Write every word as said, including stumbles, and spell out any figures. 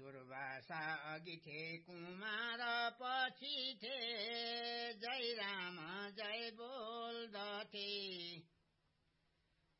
दुर्वासा अघि थे कुमार पछि थे जय राम जय बोल